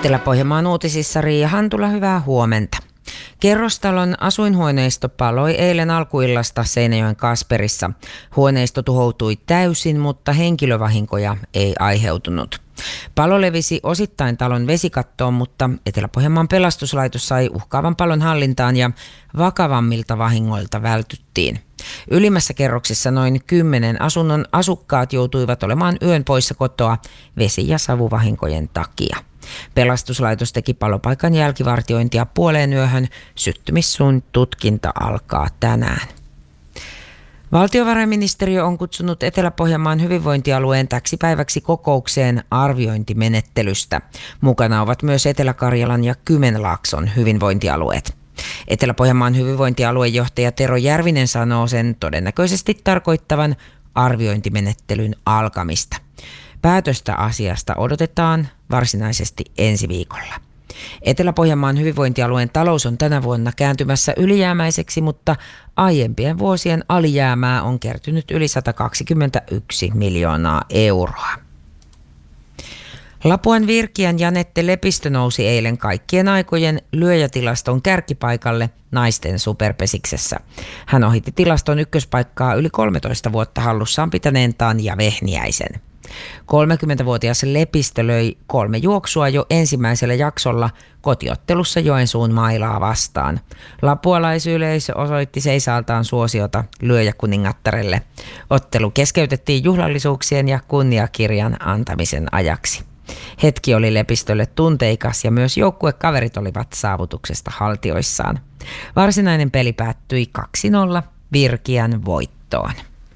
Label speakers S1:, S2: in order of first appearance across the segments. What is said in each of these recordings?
S1: Etelä-Pohjanmaan uutisissa Riia Hantula, hyvää huomenta. Kerrostalon asuinhuoneisto paloi eilen alkuillasta Seinäjoen Kasperissa. Huoneisto tuhoutui täysin, mutta henkilövahinkoja ei aiheutunut. Palo levisi osittain talon vesikattoon, mutta Etelä-Pohjanmaan pelastuslaitos sai uhkaavan palon hallintaan ja vakavammilta vahingoilta vältyttiin. Ylimmässä kerroksessa noin 10 asunnon asukkaat joutuivat olemaan yön poissa kotoa vesi- ja savuvahinkojen takia. Pelastuslaitos teki palopaikan jälkivartiointia puoleen yöhön. Syttymissuun tutkinta alkaa tänään. Valtiovarainministeriö on kutsunut Etelä-Pohjanmaan hyvinvointialueen täksi päiväksi kokoukseen arviointimenettelystä. Mukana ovat myös Etelä-Karjalan ja Kymenlaakson hyvinvointialueet. Etelä-Pohjanmaan hyvinvointialuejohtaja Tero Järvinen sanoo sen todennäköisesti tarkoittavan arviointimenettelyn alkamista. Päätöstä asiasta odotetaan varsinaisesti ensi viikolla. Etelä-Pohjanmaan hyvinvointialueen talous on tänä vuonna kääntymässä ylijäämäiseksi, mutta aiempien vuosien alijäämää on kertynyt yli 121 miljoonaa euroa. Lapuan Virkiän Janette Lepistö nousi eilen kaikkien aikojen lyöjätilaston kärkipaikalle naisten superpesiksessä. Hän ohitti tilaston ykköspaikkaa yli 13 vuotta hallussaan pitäneen Tanja Vehniäisen. 30-vuotias Lepistö löi 3 juoksua jo ensimmäisellä jaksolla kotiottelussa Joensuun Mailaa vastaan. Lapualaisyleisö osoitti seisaaltaan suosiota lyöjäkuningattarelle. Ottelu keskeytettiin juhlallisuuksien ja kunniakirjan antamisen ajaksi. Hetki oli Lepistölle tunteikas ja myös joukkuekaverit olivat saavutuksesta haltioissaan. Varsinainen peli päättyi 2-0 Virkiän voittoon.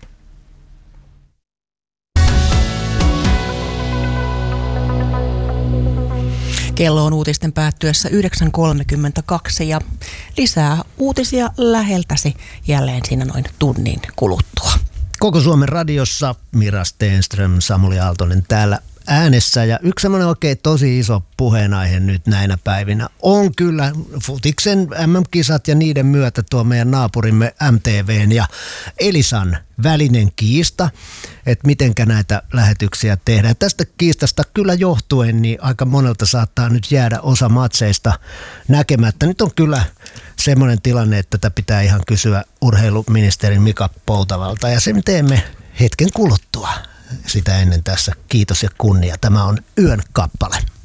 S2: Kello on uutisten päättyessä 9.32 ja lisää uutisia läheltäsi jälleen siinä noin tunnin kuluttua.
S3: Koko Suomen radiossa Mira Stenström, Samuli Aaltonen täällä äänessä. Ja yksi semmoinen oikein tosi iso puheenaihe nyt näinä päivinä on kyllä futiksen MM-kisat ja niiden myötä tuo meidän naapurimme MTVn ja Elisan välinen kiista, että mitenkä näitä lähetyksiä tehdään. Tästä kiistasta kyllä johtuen, niin aika monelta saattaa nyt jäädä osa matseista näkemättä. Nyt on kyllä semmoinen tilanne, että tätä pitää ihan kysyä urheiluministerin Mika Poutavalta, ja sen teemme hetken kuluttua. Sitä ennen tässä kiitos ja kunnia. Tämä on Yön kappale.